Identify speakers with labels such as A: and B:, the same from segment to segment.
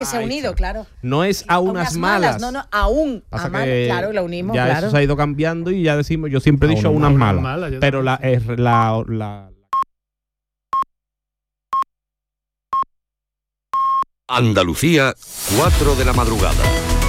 A: Que se ha unido, claro.
B: No es a unas malas.
A: No, aún. Claro, lo unimos,
B: ya
A: claro.
B: Eso se ha ido cambiando y ya decimos, yo siempre he dicho a unas malas. Pero
C: Andalucía, 4 de la madrugada.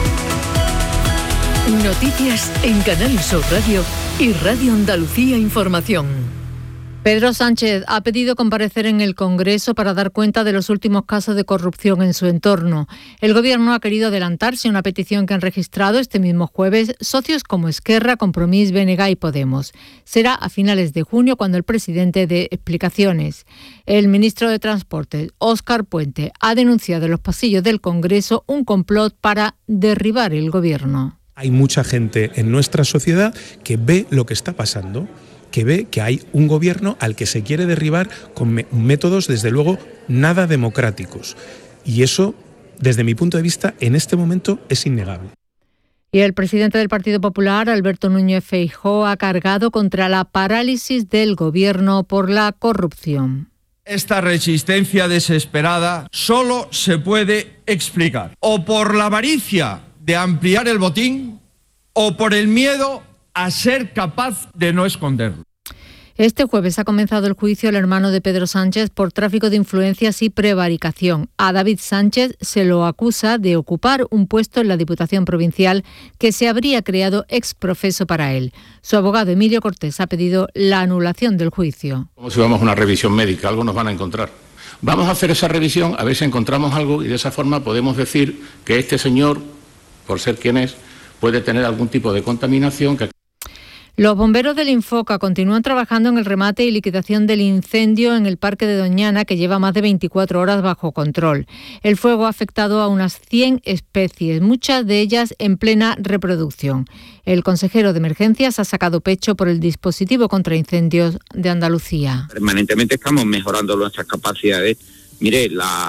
D: Noticias en Canal Sur Radio y Radio Andalucía Información.
E: Pedro Sánchez ha pedido comparecer en el Congreso para dar cuenta de los últimos casos de corrupción en su entorno. El Gobierno ha querido adelantarse a una petición que han registrado este mismo jueves socios como Esquerra, Compromís, BNG y Podemos. Será a finales de junio cuando el presidente dé explicaciones. El ministro de Transportes, Óscar Puente, ha denunciado en los pasillos del Congreso un complot para derribar el Gobierno.
F: Hay mucha gente en nuestra sociedad que ve lo que está pasando, que ve que hay un gobierno al que se quiere derribar con métodos, desde luego, nada democráticos. Y eso, desde mi punto de vista, en este momento es innegable.
E: Y el presidente del Partido Popular, Alberto Núñez Feijóo, ha cargado contra la parálisis del gobierno por la corrupción.
G: Esta resistencia desesperada solo se puede explicar o por la avaricia de ampliar el botín o por el miedo a ser capaz de no esconderlo.
E: Este jueves ha comenzado el juicio al hermano de Pedro Sánchez por tráfico de influencias y prevaricación. A David Sánchez se lo acusa de ocupar un puesto en la Diputación Provincial que se habría creado ex profeso para él. Su abogado Emilio Cortés ha pedido la anulación del juicio.
H: Como si vamos a una revisión médica, algo nos van a encontrar. Vamos a hacer esa revisión, a ver si encontramos algo y de esa forma podemos decir que este señor, por ser quien es, puede tener algún tipo de contaminación que...
E: Los bomberos del Infoca continúan trabajando en el remate y liquidación del incendio en el Parque de Doñana, que lleva más de 24 horas bajo control. El fuego ha afectado a unas 100 especies, muchas de ellas en plena reproducción. El consejero de Emergencias ha sacado pecho por el dispositivo contra incendios de Andalucía.
I: Permanentemente estamos mejorando nuestras capacidades. Mire,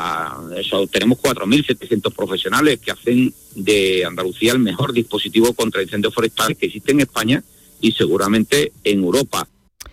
I: tenemos 4.700 profesionales que hacen de Andalucía el mejor dispositivo contra incendios forestales que existe en España y seguramente en Europa.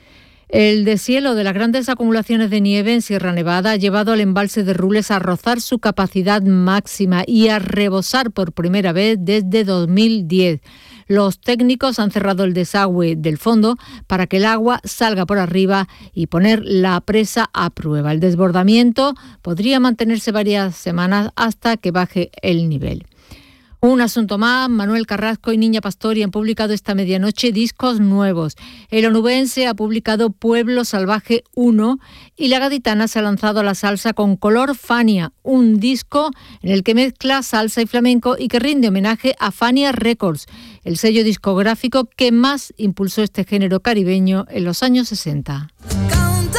E: El deshielo de las grandes acumulaciones de nieve en Sierra Nevada ha llevado al embalse de Rules a rozar su capacidad máxima y a rebosar por primera vez desde 2010. Los técnicos han cerrado el desagüe del fondo para que el agua salga por arriba y poner la presa a prueba. El desbordamiento podría mantenerse varias semanas hasta que baje el nivel. Un asunto más, Manuel Carrasco y Niña Pastori han publicado esta medianoche discos nuevos. El onubense ha publicado Pueblo Salvaje 1 y la gaditana se ha lanzado a la salsa con Color Fania, un disco en el que mezcla salsa y flamenco y que rinde homenaje a Fania Records, el sello discográfico que más impulsó este género caribeño en los años 60.